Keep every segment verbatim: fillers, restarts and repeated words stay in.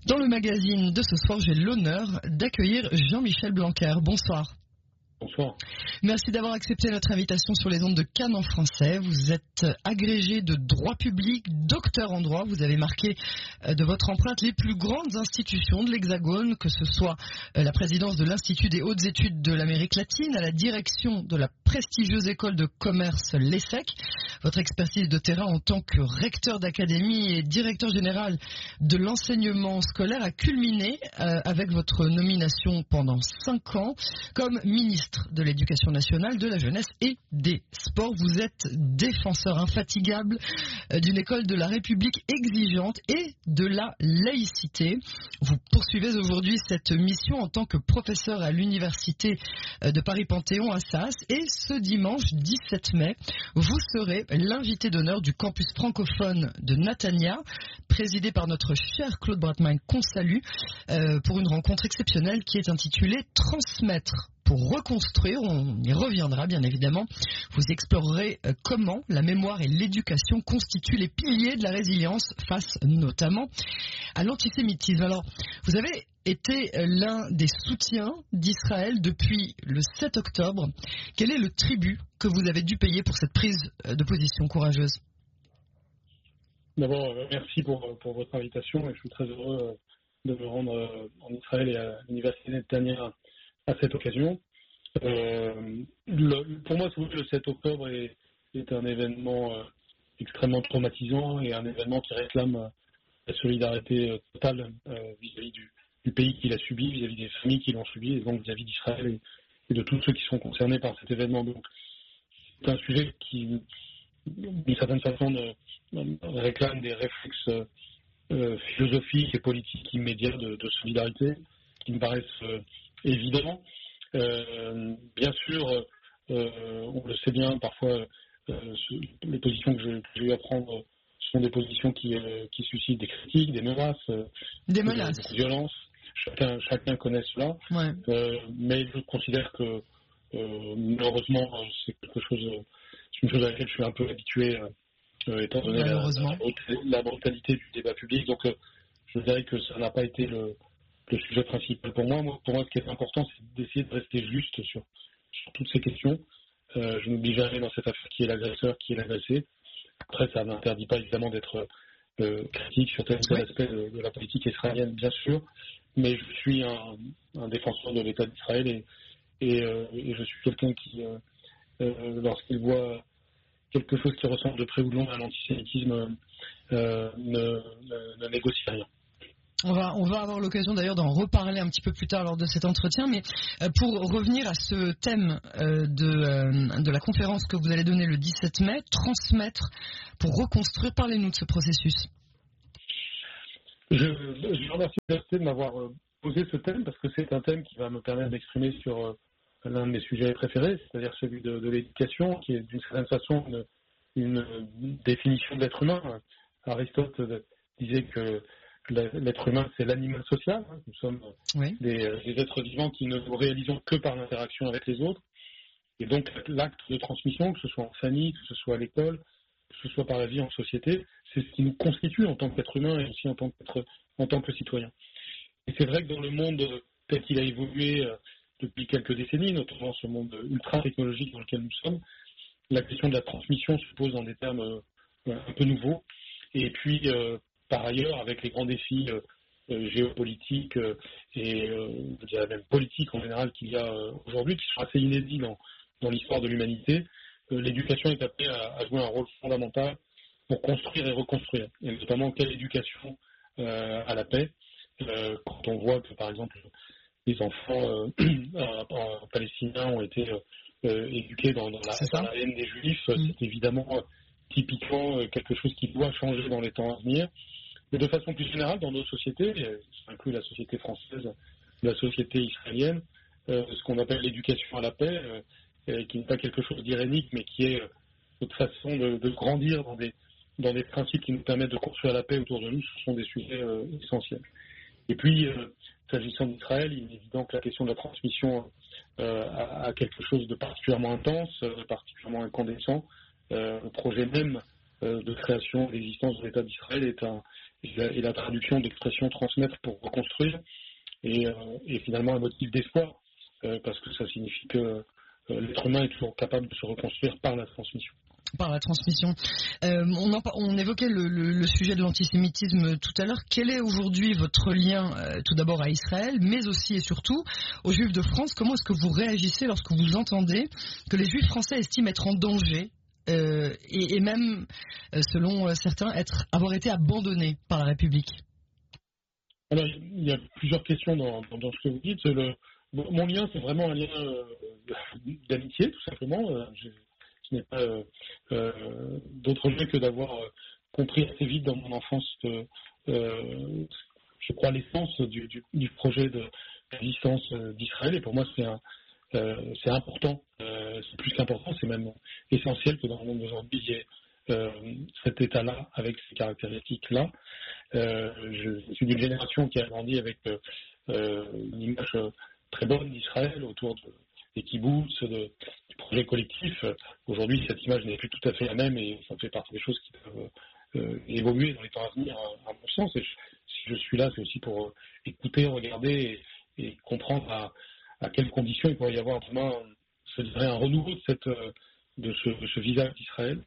Dans le magazine de ce soir, j'ai l'honneur d'accueillir Jean-Michel Blanquer. Bonsoir. Bonsoir. Merci d'avoir accepté notre invitation sur les ondes de Cannes en français. Vous êtes agrégé de droit public, docteur en droit. Vous avez marqué de votre empreinte les plus grandes institutions de l'Hexagone, que ce soit la présidence de l'Institut des hautes études de l'Amérique latine, à la direction de la prestigieuse école de commerce l'ESSEC. Votre expertise de terrain en tant que recteur d'académie et directeur général de l'enseignement scolaire a culminé euh, avec votre nomination pendant cinq ans comme ministre de l'Éducation nationale, de la jeunesse et des sports. Vous êtes défenseur infatigable euh, d'une école de la République exigeante et de la laïcité. Vous poursuivez aujourd'hui cette mission en tant que professeur à l'université euh, de Paris-Panthéon-Assas et ce dimanche dix-sept mai, vous serez l'invité d'honneur du campus francophone de Natania, présidé par notre cher Claude Bratman qu'on salue, euh, pour une rencontre exceptionnelle qui est intitulée « Transmettre pour reconstruire ». On y reviendra bien évidemment. Vous explorerez euh, comment la mémoire et l'éducation constituent les piliers de la résilience face notamment à l'antisémitisme. Alors, vous avez été l'un des soutiens d'Israël depuis le sept octobre. Quel est le tribut que vous avez dû payer pour cette prise de position courageuse ? D'abord, merci pour, pour votre invitation et je suis très heureux de me rendre en Israël et à l'université Netanya à cette occasion. Euh, le, pour moi, le sept octobre est, est un événement euh, extrêmement traumatisant et un événement qui réclame la solidarité euh, totale euh, vis-à-vis du, du pays qui l'a subi, vis-à-vis des familles qui l'ont subi et donc vis-à-vis d'Israël et, et de tous ceux qui sont concernés par cet événement. Donc, c'est un sujet qui, d'une certaine façon, ne, réclame des réflexes euh, philosophiques et politiques immédiats de, de solidarité qui me paraissent euh, évidents. Euh, bien sûr, euh, on le sait bien, parfois euh, les positions que, je, que j'ai eu à prendre sont des positions qui, euh, qui suscitent des critiques, des menaces, euh, des menaces, de, de violence. Chacun, chacun connaît cela, ouais. euh, mais je considère que euh, malheureusement c'est quelque chose, c'est une chose à laquelle je suis un peu habitué. Euh, étant donné la, la, la brutalité du débat public. Donc, euh, je dirais que ça n'a pas été le, le sujet principal pour moi. moi. Pour moi, ce qui est important, c'est d'essayer de rester juste sur, sur toutes ces questions. Euh, je n'oublie jamais dans cette affaire qui est l'agresseur, qui est l'agressé. Après, ça n'interdit pas évidemment d'être euh, critique sur tel ou tel aspect de, de la politique israélienne, bien sûr. Mais je suis un, un défenseur de l'État d'Israël et, et, euh, et je suis quelqu'un qui, euh, euh, lorsqu'il voit quelque chose qui ressemble de près ou de loin à l'antisémitisme euh, ne, ne, ne négocie rien. On va, on va avoir l'occasion d'ailleurs d'en reparler un petit peu plus tard lors de cet entretien, mais euh, pour revenir à ce thème euh, de, euh, de la conférence que vous allez donner le dix-sept mai, transmettre pour reconstruire, parlez-nous de ce processus. Je, je remercie de m'avoir posé ce thème parce que c'est un thème qui va me permettre d'exprimer sur euh, l'un de mes sujets préférés, c'est-à-dire celui de, de l'éducation, qui est d'une certaine façon une, une définition de l'être humain. Aristote disait que l'être humain, c'est l'animal social. Nous sommes oui. des, des êtres vivants qui ne nous réalisons que par l'interaction avec les autres. Et donc, l'acte de transmission, que ce soit en famille, que ce soit à l'école, que ce soit par la vie en société, c'est ce qui nous constitue en tant qu'être humain et aussi en tant qu'être, en tant que citoyen. Et c'est vrai que dans le monde tel qu'il a évolué depuis quelques décennies, notamment ce monde ultra-technologique dans lequel nous sommes, la question de la transmission se pose dans des termes euh, un peu nouveaux. Et puis, euh, par ailleurs, avec les grands défis euh, géopolitiques euh, et euh, je dirais même politiques en général qu'il y a euh, aujourd'hui, qui sont assez inédits dans, dans l'histoire de l'humanité, euh, l'éducation est appelée à, à jouer un rôle fondamental pour construire et reconstruire. Et notamment, quelle éducation euh, à la paix, euh, quand on voit que, par exemple, les enfants euh, palestiniens ont été euh, éduqués dans, dans, la, dans la haine des Juifs. Mmh. C'est évidemment euh, typiquement euh, quelque chose qui doit changer dans les temps à venir. Mais de façon plus générale, dans nos sociétés, ça inclut la société française, la société israélienne, euh, ce qu'on appelle l'éducation à la paix, euh, qui n'est pas quelque chose d'irénique, mais qui est euh, notre façon de, de grandir dans des, dans des principes qui nous permettent de construire la paix autour de nous. Ce sont des sujets euh, essentiels. Et puis, euh, s'agissant d'Israël, il est évident que la question de la transmission euh, a, a quelque chose de particulièrement intense, euh, particulièrement incandescent. Euh, le projet même euh, de création et d'existence de l'État d'Israël est un, et la, et la traduction d'expression transmettre pour reconstruire est, euh, est finalement un motif d'espoir, euh, parce que ça signifie que euh, l'être humain est toujours capable de se reconstruire par la transmission. Par la transmission. Euh, on, en, on évoquait le, le, le sujet de l'antisémitisme tout à l'heure. Quel est aujourd'hui votre lien, euh, tout d'abord à Israël, mais aussi et surtout aux Juifs de France? Comment est-ce que vous réagissez lorsque vous entendez que les Juifs français estiment être en danger euh, et, et même, euh, selon certains, être, avoir été abandonnés par la République? Alors, il y a plusieurs questions dans, dans, dans ce que vous dites. Le, mon lien, c'est vraiment un lien euh, d'amitié, tout simplement. Euh, Je n'ai pas euh, euh, d'autre jeu que d'avoir euh, compris assez vite dans mon enfance que, euh, je crois, l'essence du, du, du projet de l'existence euh, d'Israël. Et pour moi, c'est, un, euh, c'est important, euh, c'est plus qu'important, c'est même essentiel que dans le monde d'aujourd'hui, il y ait euh, cet état-là, avec ces caractéristiques-là. Euh, je, je suis d'une génération qui a grandi avec euh, une image très bonne d'Israël autour de des kibboutz, de, du projet collectif. Aujourd'hui, cette image n'est plus tout à fait la même et ça fait partie des choses qui peuvent euh, évoluer dans les temps à venir, à, à mon sens. Et je, si je suis là, c'est aussi pour euh, écouter, regarder et, et comprendre à, à quelles conditions il pourrait y avoir demain, je dirais, un renouveau de, cette, de, ce, de ce visage d'Israël.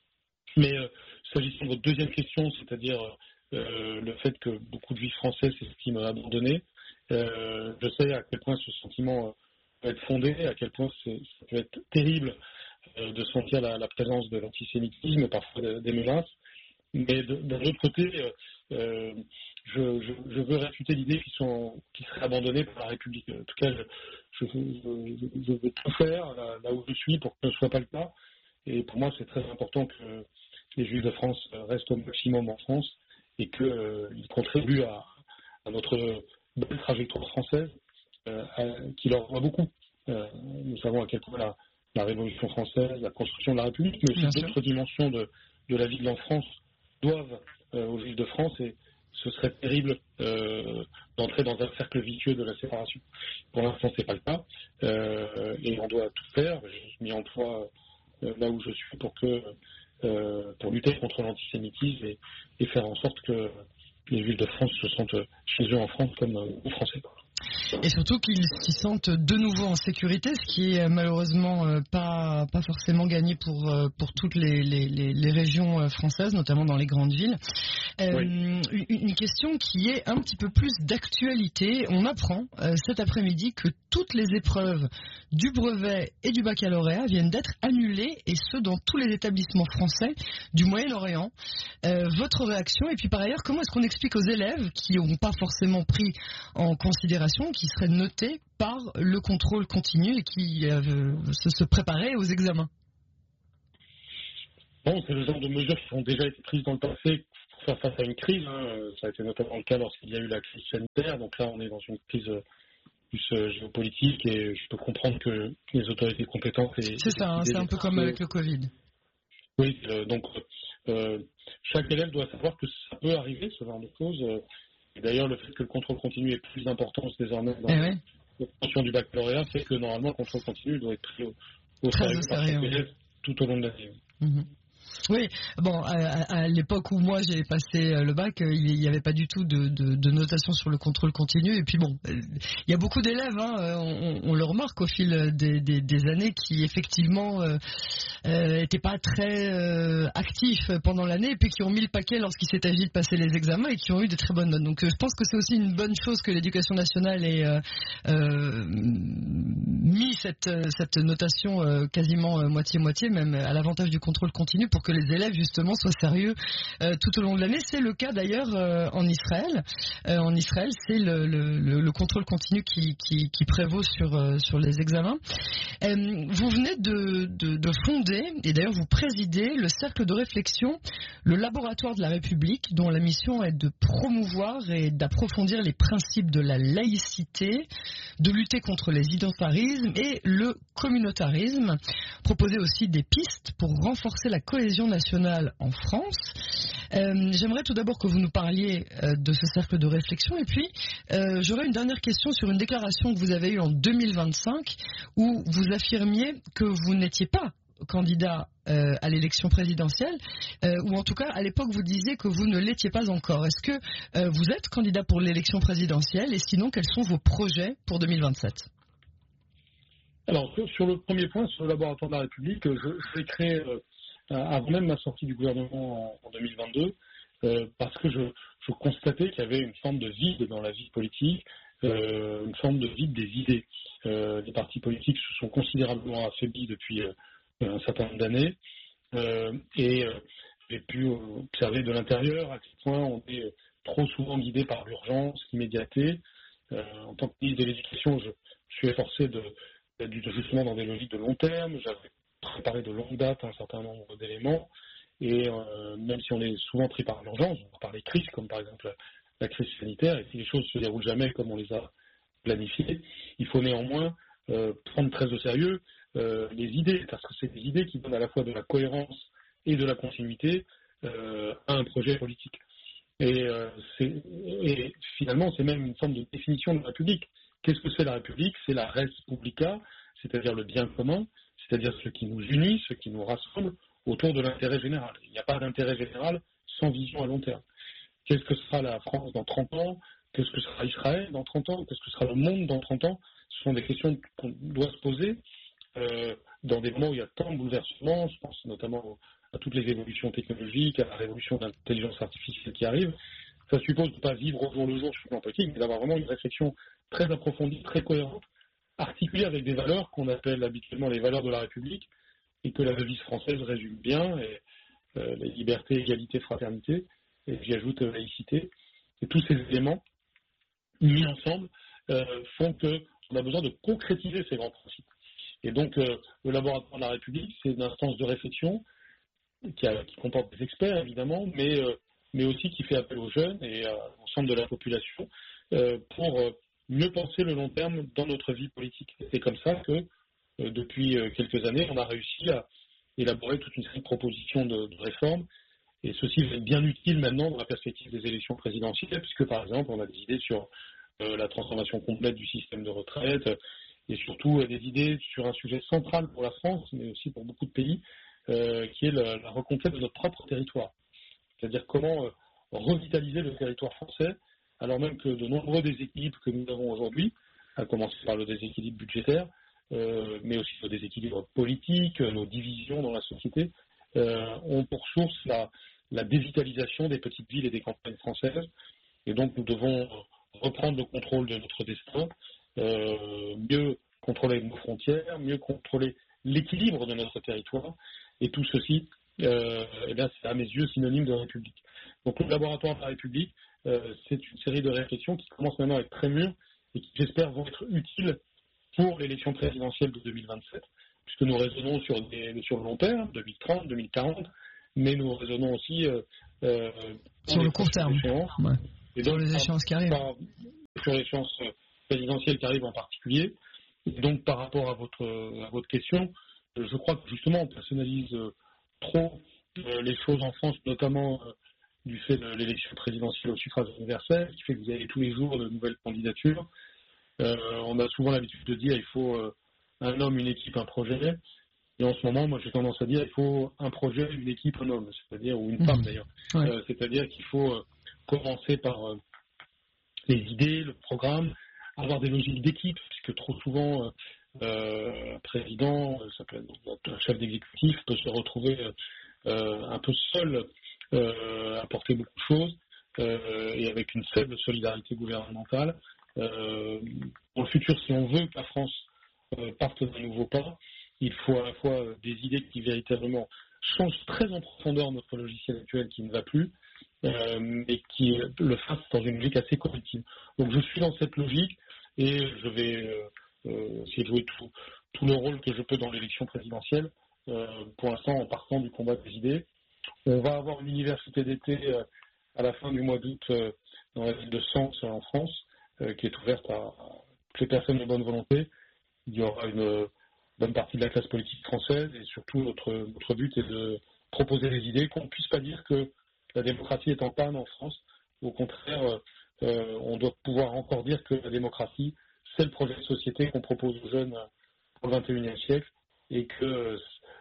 Mais euh, s'agissant de votre deuxième question, c'est-à-dire euh, le fait que beaucoup de juifs français s'estiment abandonnés, euh, je sais à quel point ce sentiment peut être fondé, à quel point c'est, ça peut être terrible euh, de sentir la, la présence de l'antisémitisme, parfois de, des menaces. Mais de, d'un autre côté, euh, je, je, je veux réfuter l'idée qu'ils, sont, qu'ils seraient abandonnés par la République. En tout cas, je, je, je, je veux tout faire là, là où je suis pour que ce ne soit pas le cas. Et pour moi, c'est très important que les Juifs de France restent au maximum en France et qu'ils euh, contribuent à, à notre belle trajectoire française. Euh, qui leur doit beaucoup. Euh, nous savons à quel point la, la Révolution française, la construction de la République, mais aussi Bien d'autres sûr. dimensions de, de la vie de l'enfance doivent euh, aux Juifs de France, et ce serait terrible euh, d'entrer dans un cercle vicieux de la séparation. Pour l'instant, c'est pas le cas, euh, et on doit tout faire. J'ai mis en toi euh, là où je suis pour que euh, pour lutter contre l'antisémitisme et, et faire en sorte que les Juifs de France se sentent chez eux en France comme aux Français. Et surtout qu'ils s'y sentent de nouveau en sécurité, ce qui est malheureusement euh, pas, pas forcément gagné pour, euh, pour toutes les, les, les, les régions euh, françaises, notamment dans les grandes villes. Euh, oui. une, une question qui est un petit peu plus d'actualité. On apprend euh, cet après-midi que toutes les épreuves du brevet et du baccalauréat viennent d'être annulées, et ce dans tous les établissements français du Moyen-Orient. Euh, votre réaction, et puis par ailleurs, comment est-ce qu'on explique aux élèves qui n'ont pas forcément pris en considération, qui seraient notés par le contrôle continu et qui euh, se, se préparaient aux examens? Bon, c'est le genre de mesures qui ont déjà été prises dans le passé pour faire face à une crise. Hein. Ça a été notamment le cas lorsqu'il y a eu la crise sanitaire. Donc là, on est dans une crise plus euh, géopolitique, et je peux comprendre que les autorités compétentes... Et, c'est ça, hein, c'est un peu comme avec le Covid. Oui, euh, donc euh, chaque élève doit savoir que ça peut arriver, ce genre de choses. Et d'ailleurs, le fait que le contrôle continu ait plus d'importance désormais dans eh oui. l'obtention du baccalauréat fait que normalement, le contrôle continu doit être pris au, au sérieux par chaque élève tout au long de l'année. Mm-hmm. Oui, bon, à, à l'époque où moi j'ai passé le bac, il n'y avait pas du tout de, de, de notation sur le contrôle continu. Et puis bon, il y a beaucoup d'élèves, hein, on, on le remarque au fil des, des, des années, qui effectivement n'étaient euh, pas très euh, actifs pendant l'année, et puis qui ont mis le paquet lorsqu'il s'est agi de passer les examens, et qui ont eu des très bonnes notes. Donc je pense que c'est aussi une bonne chose que l'éducation nationale ait euh, euh, mis cette, cette notation euh, quasiment moitié-moitié, même à l'avantage du contrôle continu, pour que les élèves justement soient sérieux euh, tout au long de l'année. C'est le cas d'ailleurs euh, en Israël. Euh, en Israël, c'est le, le, le contrôle continu qui, qui, qui prévaut sur, euh, sur les examens. Euh, vous venez de, de, de fonder, et d'ailleurs vous présidez, le cercle de réflexion, le laboratoire de la République, dont la mission est de promouvoir et d'approfondir les principes de la laïcité, de lutter contre les identitarismes et le communautarisme, proposer aussi des pistes pour renforcer la cohésion nationale en France. Euh, j'aimerais tout d'abord que vous nous parliez euh, de ce cercle de réflexion, et puis euh, j'aurais une dernière question sur une déclaration que vous avez eue en deux mille vingt-cinq, où vous affirmiez que vous n'étiez pas candidat euh, à l'élection présidentielle, euh, ou en tout cas à l'époque vous disiez que vous ne l'étiez pas encore. Est-ce que euh, vous êtes candidat pour l'élection présidentielle et sinon quels sont vos projets pour deux mille vingt-sept? Alors sur le premier point, sur le laboratoire de la République, je, je l'ai créé euh, avant même ma sortie du gouvernement en, en deux mille vingt-deux, euh, parce que je, je constatais qu'il y avait une forme de vide dans la vie politique, euh, une forme de vide des idées. Euh, les partis politiques se sont considérablement affaiblis depuis euh, un certain nombre d'années, euh, et euh, j'ai pu observer de l'intérieur à quel point on est trop souvent guidé par l'urgence, l'immédiateté. Euh, en tant que ministre de l'Éducation, je, je suis efforcé de, de justement dans des logiques de long terme. J'avais préparé de longue date un certain nombre d'éléments, et euh, même si on est souvent pris par l'urgence, par les crises, comme par exemple la, la crise sanitaire, et si les choses ne se déroulent jamais comme on les a planifiées, il faut néanmoins euh, prendre très au sérieux euh, les idées, parce que c'est des idées qui donnent à la fois de la cohérence et de la continuité euh, à un projet politique. Et, euh, c'est, et finalement, c'est même une forme de définition de la République. Qu'est-ce que c'est la République? C'est la res publica, c'est-à-dire le bien commun, c'est-à-dire ce qui nous unit, ce qui nous rassemble autour de l'intérêt général. Il n'y a pas d'intérêt général sans vision à long terme. Qu'est-ce que sera la France dans trente ans? Qu'est-ce que sera Israël dans trente ans? Qu'est-ce que sera le monde dans trente ans? Ce sont des questions qu'on doit se poser euh, dans des moments où il y a tant de bouleversements. Je pense notamment à toutes les évolutions technologiques, à la révolution de l'intelligence artificielle qui arrive. Ça suppose de ne pas vivre au jour le jour sur le plan politique, mais d'avoir vraiment une réflexion très approfondie, très cohérente, articulée avec des valeurs qu'on appelle habituellement les valeurs de la République, et que la devise française résume bien, et, euh, les libertés, égalité, fraternité, et j'y ajoute euh, laïcité. Et tous ces éléments mis ensemble euh, font qu'on a besoin de concrétiser ces grands principes. Et donc, euh, le laboratoire de la République, c'est une instance de réflexion qui, a, qui comporte des experts, évidemment, mais, euh, mais aussi qui fait appel aux jeunes et à l'ensemble de la population euh, pour euh, mieux penser le long terme dans notre vie politique. C'est comme ça que, euh, depuis euh, quelques années, on a réussi à élaborer toute une série de propositions de, de réformes. Et ceci va être bien utile maintenant dans la perspective des élections présidentielles, puisque, par exemple, on a des idées sur euh, la transformation complète du système de retraite, et surtout euh, des idées sur un sujet central pour la France, mais aussi pour beaucoup de pays, euh, qui est la, la reconquête de notre propre territoire. C'est-à-dire comment euh, revitaliser le territoire français, alors même que de nombreux déséquilibres que nous avons aujourd'hui, à commencer par le déséquilibre budgétaire, euh, mais aussi le déséquilibre politique, nos divisions dans la société, euh, ont pour source la, la dévitalisation des petites villes et des campagnes françaises. Et donc nous devons reprendre le contrôle de notre destin, euh, mieux contrôler nos frontières, mieux contrôler l'équilibre de notre territoire, et tout ceci, euh, eh bien, c'est à mes yeux synonyme de République. Donc le laboratoire de la République, euh, c'est une série de réflexions qui commencent maintenant à être très mûres et qui, j'espère, vont être utiles pour l'élection présidentielle de deux mille vingt-sept, puisque nous raisonnons sur, des, sur le long terme, deux mille trente, deux mille quarante, mais nous raisonnons aussi euh, euh, sur le court terme, ouais. Et donc, sur les échéances qui arrivent. Par, sur l'échéance présidentielle qui arrive en particulier. Et donc par rapport à votre, à votre question, je crois que justement on personnalise trop euh, les choses en France, notamment euh, du fait de l'élection présidentielle au suffrage universel, qui fait que vous avez tous les jours de nouvelles candidatures. Euh, on a souvent l'habitude de dire il faut euh, un homme, une équipe, un projet. Et en ce moment, moi j'ai tendance à dire il faut un projet, une équipe, un homme, c'est-à-dire, ou une femme d'ailleurs. Ouais. Euh, c'est-à-dire qu'il faut euh, commencer par euh, les idées, le programme, avoir des logiques d'équipe, puisque trop souvent, euh, un président, ça peut être un chef d'exécutif, peut se retrouver euh, un peu seul euh, à porter beaucoup de choses, euh, et avec une faible solidarité gouvernementale. Euh, pour le futur, si on veut que la France euh, parte d'un nouveau pas, il faut à la fois des idées qui véritablement changent très en profondeur notre logiciel actuel qui ne va plus, euh, et qui le fassent dans une logique assez collective. Donc je suis dans cette logique et je vais euh, euh, essayer de jouer tout, tout le rôle que je peux dans l'élection présidentielle, euh, pour l'instant en partant du combat des idées. On va avoir une université d'été euh, à la fin du mois d'août euh, dans la ville de Sens en France, euh, qui est ouverte à, à toutes les personnes de bonne volonté. Il y aura une bonne partie de la classe politique française et surtout notre, notre but est de proposer des idées, qu'on ne puisse pas dire que la démocratie est en panne en France. Au contraire, euh, on doit pouvoir encore dire que la démocratie, c'est le projet de société qu'on propose aux jeunes pour le vingt et unième siècle et que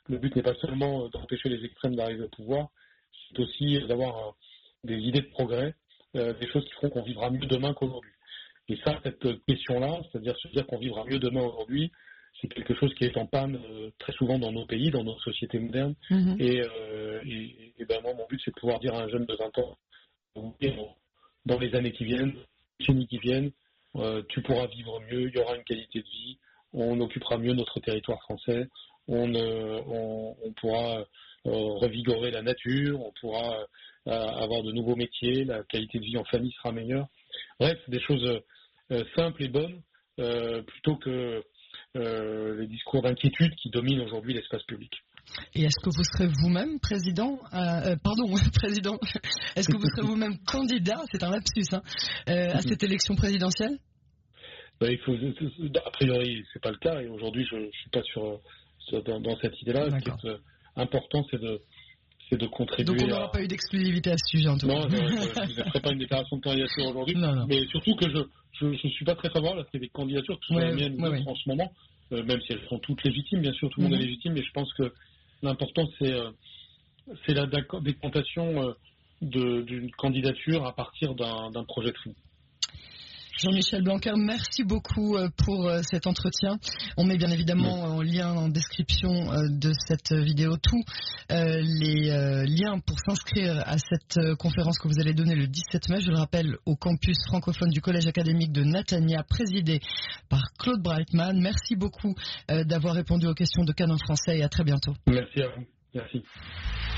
le but n'est pas seulement d'empêcher les extrêmes d'arriver au pouvoir, c'est aussi d'avoir euh, des idées de progrès, euh, des choses qui feront qu'on vivra mieux demain qu'aujourd'hui. Et ça, cette question-là, c'est-à-dire se dire qu'on vivra mieux demain aujourd'hui, c'est quelque chose qui est en panne euh, très souvent dans nos pays, dans nos sociétés modernes. Mmh. Et, euh, et, et ben moi, mon but, c'est de pouvoir dire à un jeune de vingt ans, dans les années qui viennent, les décennies qui viennent, euh, tu pourras vivre mieux, il y aura une qualité de vie, on occupera mieux notre territoire français, on, euh, on, on pourra euh, revigorer la nature, on pourra euh, avoir de nouveaux métiers, la qualité de vie en famille sera meilleure. Bref, des choses euh, simples et bonnes, euh, plutôt que euh, les discours d'inquiétude qui dominent aujourd'hui l'espace public. Et est-ce que vous serez vous-même président euh, euh, Pardon, président. Est-ce que vous serez vous-même candidat, c'est un lapsus, hein, euh, à cette élection présidentielle? Ben, il faut, a priori, c'est pas le cas. Et aujourd'hui, je, je suis pas sur, sur dans, dans cette idée-là. D'accord. Ce qui est euh, important, c'est de c'est de contribuer. Donc on n'aura à... pas eu d'exclusivité à ce sujet en tout cas. Non, je ne ferai pas une déclaration de candidature aujourd'hui. Non, non. Mais surtout que je je, je suis pas très favorable à ce qu'il y ait des candidatures, que ce soit ouais, la mienne ou ouais, ouais. en ce moment, euh, même si elles sont toutes légitimes, bien sûr, tout le mm-hmm. monde est légitime, mais je pense que l'important, c'est, euh, c'est la décantation euh, de, d'une candidature à partir d'un, d'un projet de fond. Jean-Michel Blanquer, merci beaucoup pour cet entretien. On met bien évidemment en lien en description de cette vidéo tous les liens pour s'inscrire à cette conférence que vous allez donner le dix-sept mai, je le rappelle, au campus francophone du Collège académique de Natania, présidé par Claude Breitman. Merci beaucoup d'avoir répondu aux questions de Canon Français et à très bientôt. Merci à vous. Merci.